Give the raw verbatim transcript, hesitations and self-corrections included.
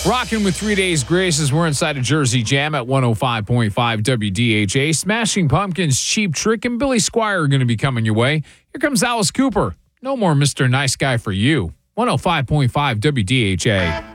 Rocking with Three Days Grace as we're inside of Jersey Jam at one oh five point five W D H A. Smashing Pumpkins, Cheap Trick, and Billy Squier are going to be coming your way. Here comes Alice Cooper. No more Mister Nice Guy for you. one oh five point five W D H A.